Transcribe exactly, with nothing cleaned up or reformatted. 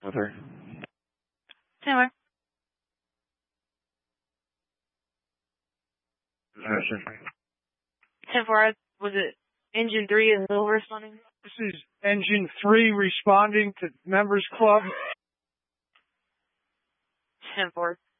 with her. Taylor. ten four, was it Engine three is still responding? This is Engine three responding to Members Club. ten four.